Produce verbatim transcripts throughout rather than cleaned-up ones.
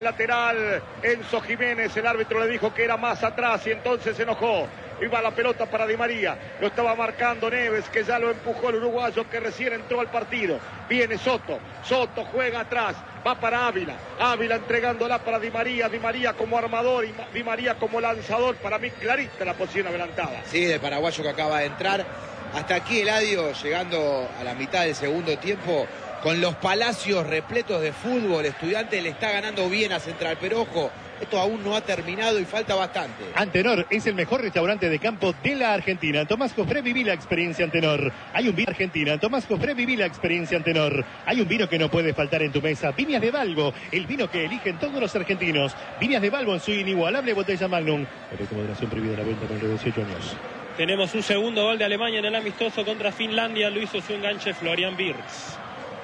Lateral, Enzo Jiménez, el árbitro le dijo que era más atrás y entonces se enojó. Iba la pelota para Di María, lo estaba marcando Neves, que ya lo empujó el uruguayo que recién entró al partido. Viene Soto, Soto juega atrás, va para Ávila, Ávila entregándola para Di María, Di María como armador y Di María como lanzador. Para mí clarita la posición adelantada. Sí, del paraguayo que acaba de entrar. Hasta aquí Eladio, llegando a la mitad del segundo tiempo, con los Palacios repletos de fútbol. Estudiantes le está ganando bien a Central, pero ojo, esto aún no ha terminado y falta bastante. Antenor es el mejor restaurante de campo de la Argentina. Tomás Jofré, viví la experiencia Antenor. Hay un vino Argentina. Tomás Jofré, viví la experiencia Antenor. Hay un vino que no puede faltar en tu mesa. Viñas de Balbo, el vino que eligen todos los argentinos. Viñas de Balbo en su inigualable botella Magnum. Efecto moderación prohibida la venta con el de dieciocho años. Tenemos un segundo gol de Alemania en el amistoso contra Finlandia. Lo hizo su enganche Florian Wirtz.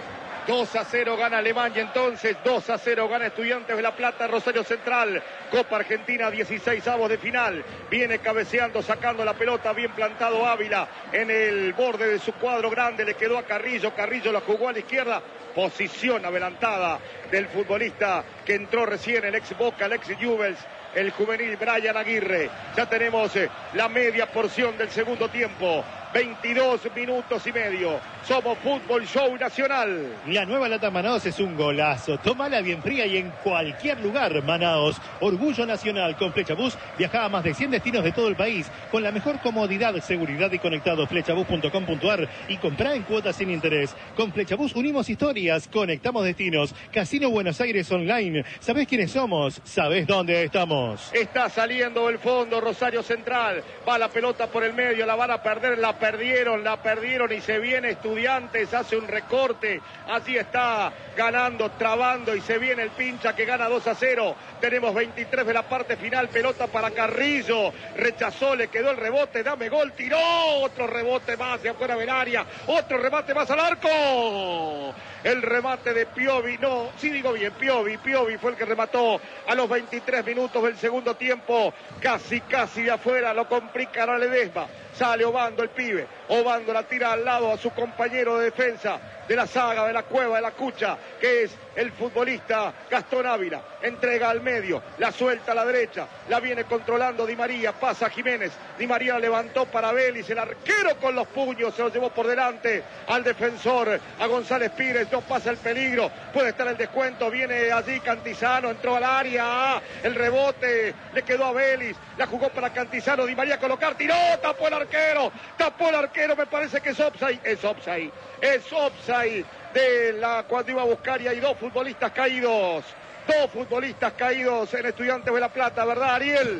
dos a cero gana Alemania entonces, dos a cero gana Estudiantes de La Plata, Rosario Central, Copa Argentina, dieciseisavos de final, viene cabeceando, sacando la pelota, bien plantado Ávila en el borde de su cuadro grande, le quedó a Carrillo, Carrillo la jugó a la izquierda, posición adelantada del futbolista que entró recién, el ex Boca, el ex Newell's, el juvenil Brian Aguirre. Ya tenemos eh, la media porción del segundo tiempo. veintidós minutos y medio. Somos Fútbol Show Nacional. La nueva lata Manaos es un golazo. Tómala bien fría y en cualquier lugar. Manaos, orgullo nacional. Con Flechabús viaja a más de cien destinos de todo el país con la mejor comodidad, seguridad y conectado. Flechabús punto com punto ar y comprá en cuotas sin interés. Con Flechabús unimos historias, conectamos destinos. Casino Buenos Aires Online. ¿Sabés quiénes somos? ¿Sabés dónde estamos? Está saliendo el fondo Rosario Central. Va la pelota por el medio, la van a perder, la perdieron, la perdieron y se viene Estudiantes, hace un recorte, así está ganando, trabando y se viene el Pincha que gana dos a cero. Tenemos veintitrés de la parte final, pelota para Carrillo, rechazó, le quedó el rebote, dame gol, tiró, otro rebote más de afuera del área, otro remate más al arco. El remate de Piovi, no, sí digo bien, Piovi, Piovi fue el que remató a los veintitrés minutos del segundo tiempo, casi, casi de afuera, lo complica a Ledesma. Sale Obando el pibe, Obando la tira al lado a su compañero de defensa de la saga, de la cueva, de la cucha, que es el futbolista Gastón Ávila. Entrega al medio, la suelta a la derecha, la viene controlando Di María, pasa a Jiménez, Di María la levantó para Vélez, el arquero con los puños se lo llevó por delante al defensor, a González Pires, no pasa el peligro, puede estar el descuento, viene allí Cantizano, entró al área, el rebote, le quedó a Vélez, la jugó para Cantizano, Di María a colocar, tiró, tapó el arquero, tapó el arquero, me parece que es offside, es offside, es offside de la cuando iba a buscar y hay dos futbolistas caídos, dos futbolistas caídos en Estudiantes de La Plata, ¿verdad, Ariel?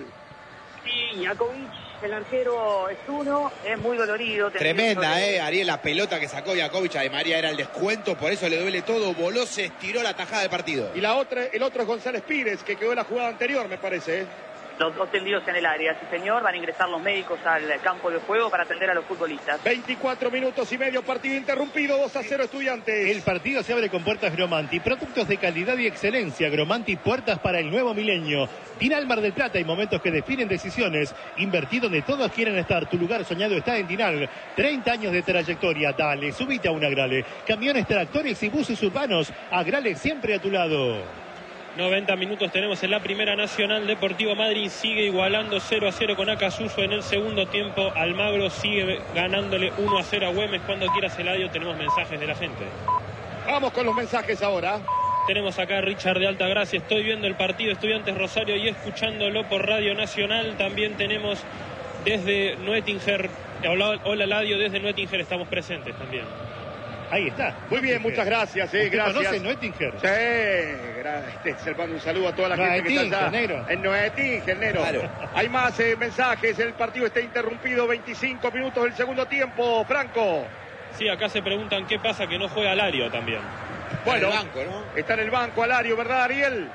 Sí, Jakovic, el arquero es uno, es muy dolorido. Tremenda, eh, Ariel, la pelota que sacó Jakovic a Di María era el descuento, por eso le duele todo, voló, se estiró la tajada del partido. Y la otra, el otro es González Pires, que quedó en la jugada anterior, me parece, ¿eh? Los dos tendidos en el área, sí señor, van a ingresar los médicos al campo de juego para atender a los futbolistas. veinticuatro minutos y medio, partido interrumpido, dos a cero Estudiantes. El partido se abre con puertas Gromanti, productos de calidad y excelencia. Gromanti, puertas para el nuevo milenio. Dinal Mar del Plata, hay momentos que definen decisiones. Invertí donde todos quieren estar, tu lugar soñado está en Dinal. treinta años de trayectoria, dale, subite a un Agrale. Camiones, tractores y buses urbanos, Agrale siempre a tu lado. noventa minutos tenemos en la Primera Nacional. Deportivo Madrid sigue igualando cero a cero con Acasuso en el segundo tiempo. Almagro sigue ganándole uno a cero a Güemes. Cuando quieras, Eladio, tenemos mensajes de la gente. Vamos con los mensajes ahora. Tenemos acá a Richard de Altagracia. Estoy viendo el partido Estudiantes Rosario y escuchándolo por Radio Nacional. También tenemos desde Nuettinger. Hola, hola Eladio, desde Nuettinger estamos presentes también. Ahí está. Muy bien, muchas gracias, eh, gracias. ¿Conoce Nuettinger? Sí, gracias. Se manda un saludo a toda la gente que está allá. Negro. En Nuettinger, negro. Claro. Hay más eh, mensajes, el partido está interrumpido, veinticinco minutos del segundo tiempo, Franco. Sí, acá se preguntan qué pasa que no juega Alario también. Bueno, está en el banco, ¿no? Está en el banco Alario, ¿verdad, Ariel?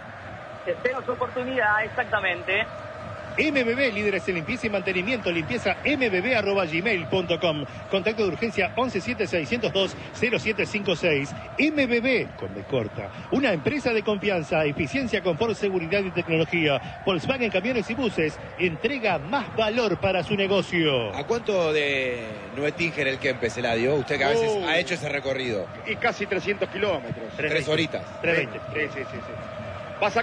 Espero su oportunidad, exactamente. M B B, líderes en limpieza y mantenimiento, limpieza m b b arroba gmail punto com. Contacto de urgencia once siete seiscientos dos cero siete cinco seis. M B B, con B corta. Una empresa de confianza, eficiencia, confort, seguridad y tecnología. Volkswagen Camiones y Buses entrega más valor para su negocio. ¿A cuánto de Nuettinger el Kempes, Eladio? Usted que a veces Uh. ha hecho ese recorrido. Y casi trescientos kilómetros. Tres horitas. trescientos veinte. Sí, sí, sí, sí.